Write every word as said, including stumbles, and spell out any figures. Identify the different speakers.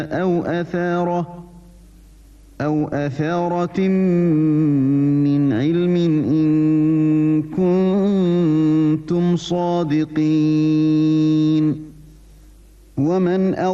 Speaker 1: أو أثارة أو أثارة من علم إن كنتم صادقين. ومن